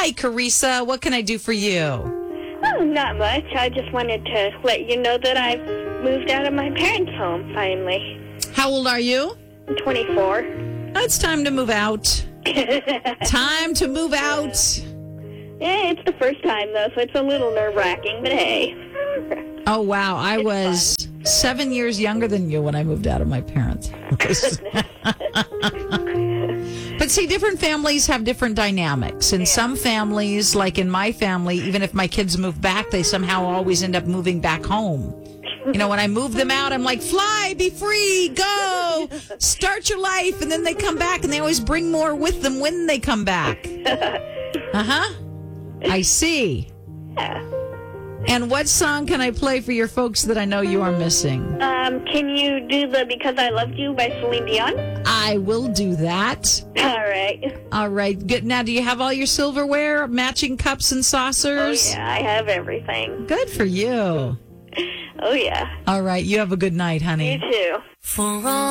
Hi, Carissa. What can I do for you? Oh, not much. I just wanted to let you know that I've moved out of my parents' home, finally. How old are you? I'm 24. It's time to move out. Time to move out. Yeah, it's the first time, though, so it's a little nerve-wracking, but hey. Oh, wow. I was 7 years younger than you when I moved out of my parents' house. But see, different families have different dynamics. In some families, like in my family, even if my kids move back, they somehow always end up moving back home. You know, when I move them out, I'm like, fly, be free, go, start your life. And then they come back, and they always bring more with them when they come back. Uh-huh. I see. Yeah. And what song can I play for your folks that I know you are missing? Can you do the Because I Loved You by Celine Dion? I will do that. All right. All right. Good. Now, do you have all your silverware, matching cups and saucers? Oh, yeah, I have everything. Good for you. Oh, yeah. All right. You have a good night, honey. You too. For all